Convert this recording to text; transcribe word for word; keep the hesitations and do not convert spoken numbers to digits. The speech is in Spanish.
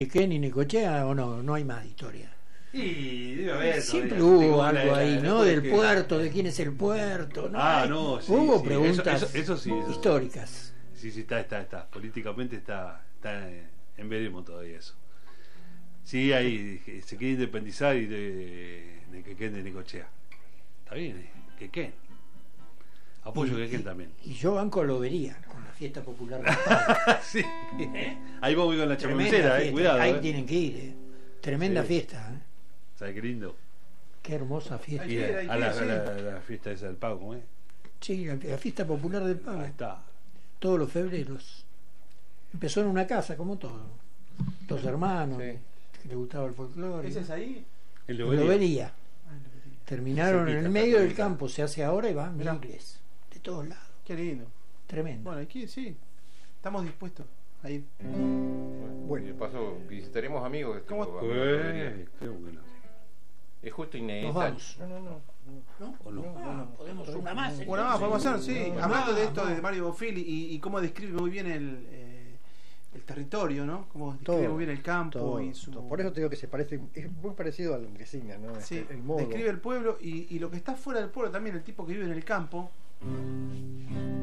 Quequén y Necochea, o no, no hay más historia. Y debe haber, siempre no, hubo la, algo la, ahí, la, ¿no? la, Del que... puerto, de quién es el puerto, ¿no? Ah, hay, no, sí, hubo sí, preguntas eso, eso, eso sí, eso históricas. Sí, sí, está, está, está. Políticamente está, está en veremos todavía eso. Sí, ahí se quiere independizar y de, de Quequén de Necochea. Está bien, eh, Quequén. Apoyo y, Quequén y, también. Y yo banco Lobería, con la fiesta popular del Pau. Sí. Ahí vamos con la Tremenda chamucera, eh, fiesta, cuidado. ahí eh. tienen que ir, eh. Tremenda Sí. fiesta, eh. ¿Sabes qué lindo? Qué hermosa fiesta. Y a, a, la, a, la, a la fiesta esa del Pau, ¿cómo es? Sí, la, la fiesta popular del Pau. Ahí está. Todos los febreros. Empezó en una casa, como todo. Dos hermanos, Sí. que le gustaba el folclore. ¿Ese es ahí? El En Lobería. Lobería. Ah, en Lobería. Terminaron Cerquita, en el está medio del cerquita. campo, se hace ahora y van Mirá. miles. De todos lados. Qué lindo. Tremendo. Bueno, aquí sí. Estamos dispuestos a ir. Bueno, y de paso visitaremos amigos. Este, ¿Cómo? amigos de Lobería. Eh, qué bueno. Es justo Nos innecesario. vamos. No, no, no. ¿No? ¿O no? Ah, podemos una más. Una más, podemos hacer, sí. Una Hablando más, de esto vamos. de Mario Bofili y, y cómo describe muy bien el, eh, el territorio, ¿no? Cómo describe Todo, muy bien el campo todo, y su... todo. Por eso te digo que se parece, es muy parecido a la Andresina, ¿no? Sí, Este, el modo. describe el pueblo y, y lo que está fuera del pueblo también, el tipo que vive en el campo.